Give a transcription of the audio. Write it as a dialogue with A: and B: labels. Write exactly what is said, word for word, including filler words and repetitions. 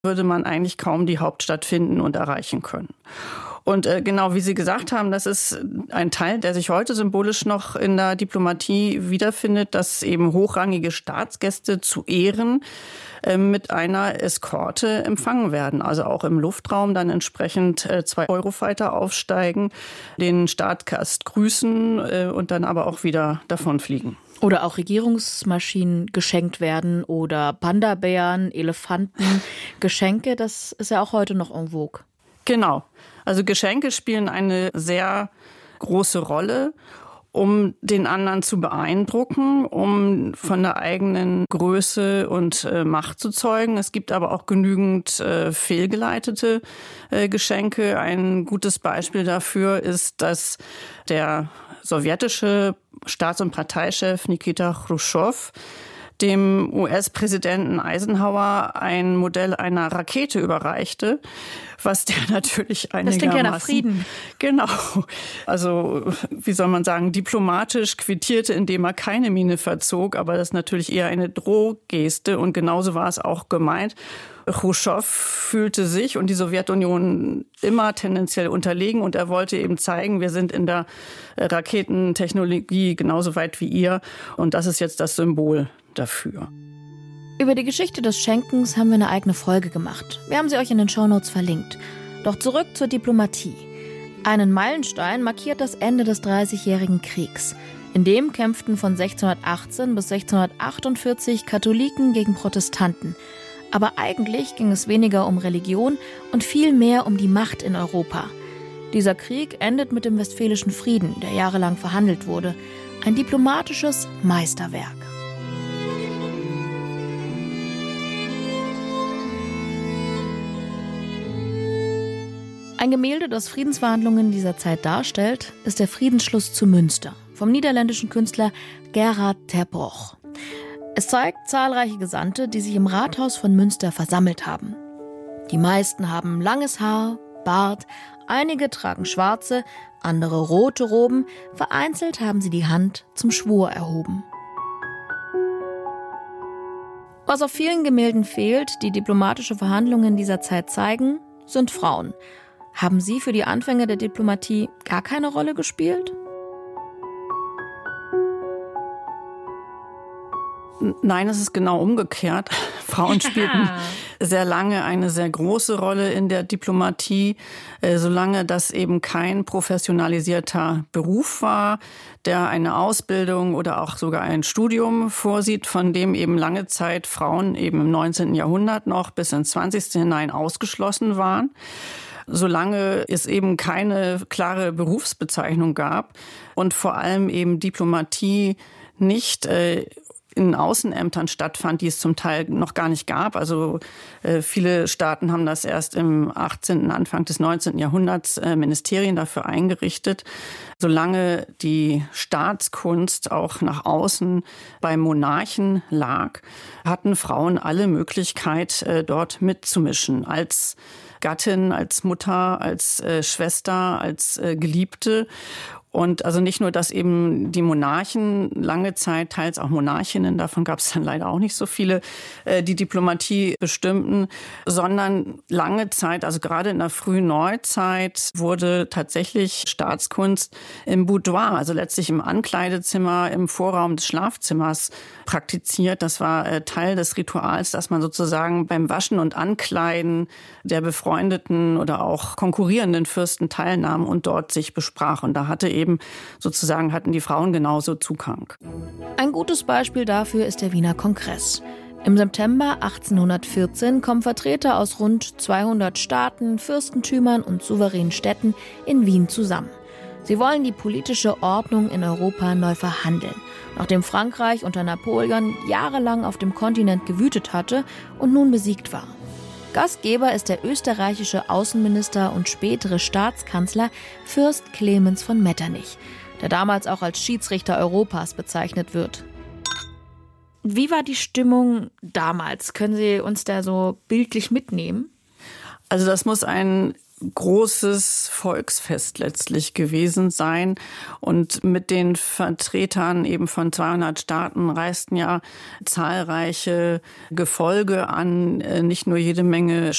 A: würde man eigentlich kaum die Hauptstadt finden und erreichen können. Und äh, genau wie Sie gesagt haben, das ist ein Teil, der sich heute symbolisch noch in der Diplomatie wiederfindet, dass eben hochrangige Staatsgäste zu Ehren äh, mit einer Eskorte empfangen werden. Also auch im Luftraum dann entsprechend äh, zwei Eurofighter aufsteigen, den Staatsgast grüßen äh, und dann aber auch wieder davonfliegen.
B: Oder auch Regierungsmaschinen geschenkt werden oder Panda-Bären, Elefanten, Geschenke, das ist ja auch heute noch en vogue.
A: Genau. Also Geschenke spielen eine sehr große Rolle, um den anderen zu beeindrucken, um von der eigenen Größe und äh, Macht zu zeugen. Es gibt aber auch genügend äh, fehlgeleitete äh, Geschenke. Ein gutes Beispiel dafür ist, dass der sowjetische Staats- und Parteichef Nikita Chruschtschow dem U S-Präsidenten Eisenhower ein Modell einer Rakete überreichte, was der natürlich einigermaßen...
B: Das klingt ja nach Frieden.
A: Genau. Also, wie soll man sagen, diplomatisch quittierte, indem er keine Miene verzog, aber das ist natürlich eher eine Drohgeste und genauso war es auch gemeint. Chruschtschow fühlte sich und die Sowjetunion immer tendenziell unterlegen und er wollte eben zeigen, wir sind in der Raketentechnologie genauso weit wie ihr und das ist jetzt das Symbol dafür.
B: Über die Geschichte des Schenkens haben wir eine eigene Folge gemacht. Wir haben sie euch in den Shownotes verlinkt. Doch zurück zur Diplomatie. Einen Meilenstein markiert das Ende des Dreißigjährigen Kriegs. In dem kämpften von sechzehnhundertachtzehn bis sechzehnhundertachtundvierzig Katholiken gegen Protestanten. Aber eigentlich ging es weniger um Religion und viel mehr um die Macht in Europa. Dieser Krieg endet mit dem Westfälischen Frieden, der jahrelang verhandelt wurde. Ein diplomatisches Meisterwerk. Ein Gemälde, das Friedensverhandlungen dieser Zeit darstellt, ist der Friedensschluss zu Münster vom niederländischen Künstler Gerard ter Broch. Es zeigt zahlreiche Gesandte, die sich im Rathaus von Münster versammelt haben. Die meisten haben langes Haar, Bart, einige tragen schwarze, andere rote Roben, vereinzelt haben sie die Hand zum Schwur erhoben. Was auf vielen Gemälden fehlt, die diplomatische Verhandlungen dieser Zeit zeigen, sind Frauen. Haben sie für die Anfänge der Diplomatie gar keine Rolle gespielt?
A: Nein, es ist genau umgekehrt. Frauen spielten sehr lange eine sehr große Rolle in der Diplomatie, solange das eben kein professionalisierter Beruf war, der eine Ausbildung oder auch sogar ein Studium vorsieht, von dem eben lange Zeit Frauen eben im neunzehnten Jahrhundert noch bis ins zwanzigste hinein ausgeschlossen waren. Solange es eben keine klare Berufsbezeichnung gab und vor allem eben Diplomatie nicht äh, in Außenämtern stattfand, die es zum Teil noch gar nicht gab. Also äh, viele Staaten haben das erst im achtzehnten, Anfang des neunzehnten Jahrhunderts äh, Ministerien dafür eingerichtet. Solange die Staatskunst auch nach außen bei Monarchen lag, hatten Frauen alle Möglichkeit, äh, dort mitzumischen. Als Gattin, als Mutter, als äh, Schwester, als äh, Geliebte. Und also nicht nur, dass eben die Monarchen lange Zeit, teils auch Monarchinnen, davon gab es dann leider auch nicht so viele, die Diplomatie bestimmten, sondern lange Zeit, also gerade in der frühen Neuzeit, wurde tatsächlich Staatskunst im Boudoir, also letztlich im Ankleidezimmer, im Vorraum des Schlafzimmers praktiziert. Das war Teil des Rituals, dass man sozusagen beim Waschen und Ankleiden der befreundeten oder auch konkurrierenden Fürsten teilnahm und dort sich besprach. Und da hatte eben Eben sozusagen hatten die Frauen genauso Zugang.
B: Ein gutes Beispiel dafür ist der Wiener Kongress. Im September achtzehnhundertvierzehn kommen Vertreter aus rund zweihundert Staaten, Fürstentümern und souveränen Städten in Wien zusammen. Sie wollen die politische Ordnung in Europa neu verhandeln, nachdem Frankreich unter Napoleon jahrelang auf dem Kontinent gewütet hatte und nun besiegt war. Gastgeber ist der österreichische Außenminister und spätere Staatskanzler Fürst Clemens von Metternich, der damals auch als Schiedsrichter Europas bezeichnet wird. Wie war die Stimmung damals? Können Sie uns da so bildlich mitnehmen?
A: Also das muss ein großes Volksfest letztlich gewesen sein. Und mit den Vertretern eben von zweihundert Staaten reisten ja zahlreiche Gefolge an, nicht nur jede Menge